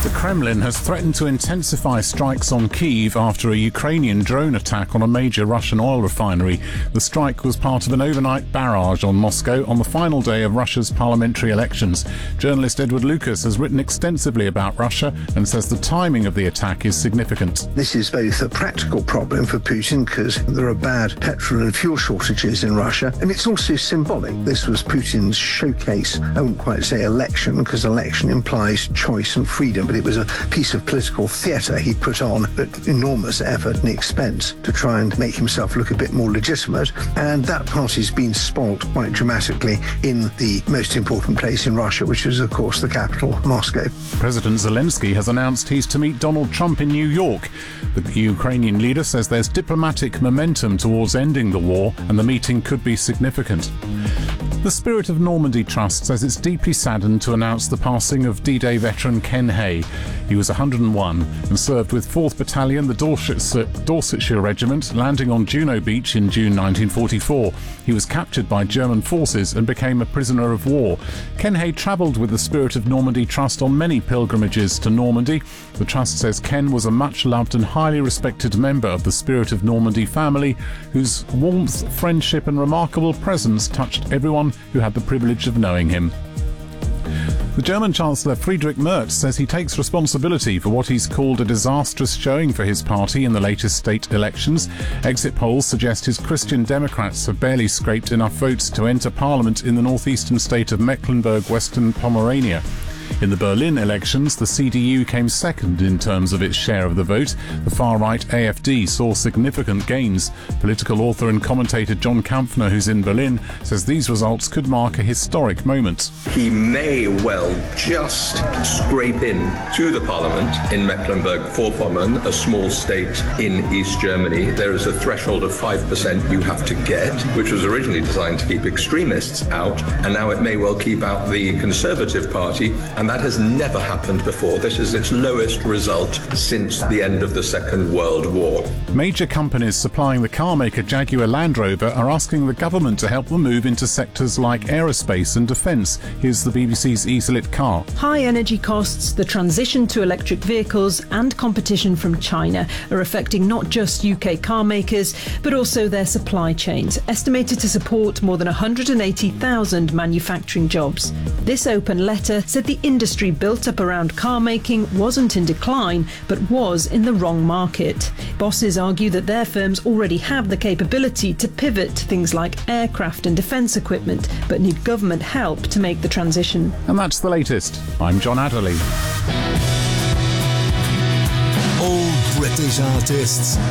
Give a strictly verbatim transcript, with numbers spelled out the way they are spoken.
The Kremlin has threatened to intensify strikes on Kyiv after a Ukrainian drone attack on a major Russian oil refinery. The strike was part of an overnight barrage on Moscow on the final day of Russia's parliamentary elections. Journalist Edward Lucas has written extensively about Russia and says the timing of the attack is significant. This is both a practical problem for Putin because there are bad petrol and fuel shortages in Russia, and it's also symbolic. This was Putin's showcase, I wouldn't quite say election, because election implies choice and freedom, but it was a piece of political theatre he put on at enormous effort and expense to try and make himself look a bit more legitimate, and that party's been spoilt quite dramatically in the most important place in Russia, which is, of course, the capital, Moscow. President Zelensky has announced he's to meet Donald Trump in New York. The Ukrainian leader says there's diplomatic momentum towards ending the war and the meeting could be significant. The Spirit of Normandy Trust says it's deeply saddened to announce the passing of D-Day veteran Ken Hay. He was one hundred and one and served with fourth Battalion, the Dorsetshire, Dorsetshire Regiment, landing on Juno Beach in June nineteen forty-four. He was captured by German forces and became a prisoner of war. Ken Hay travelled with the Spirit of Normandy Trust on many pilgrimages to Normandy. The Trust says Ken was a much-loved and highly respected member of the Spirit of Normandy family, whose warmth, friendship and remarkable presence touched everyone who had the privilege of knowing him. The German Chancellor Friedrich Merz says he takes responsibility for what he's called a disastrous showing for his party in the latest state elections. Exit polls suggest his Christian Democrats have barely scraped enough votes to enter parliament in the northeastern state of Mecklenburg-Western Pomerania. In the Berlin elections, the C D U came second in terms of its share of the vote. The far-right A F D saw significant gains. Political author and commentator John Kampfner, who's in Berlin, says these results could mark a historic moment. He may well just scrape in to the parliament in Mecklenburg-Vorpommern, a small state in East Germany. There is a threshold of five percent you have to get, which was originally designed to keep extremists out, and now it may well keep out the Conservative Party. And that has never happened before. This is its lowest result since the end of the Second World War. Major companies supplying the car maker Jaguar Land Rover are asking the government to help them move into sectors like aerospace and defence. Here's the B B C's Easlit Car. High energy costs, the transition to electric vehicles and competition from China are affecting not just U K car makers, but also their supply chains, estimated to support more than one hundred eighty thousand manufacturing jobs. This open letter said the industry built up around car making wasn't in decline, but was in the wrong market. Bosses argue that their firms already have the capability to pivot to things like aircraft and defence equipment, but need government help to make the transition. And that's the latest. I'm John Adderley. All British artists,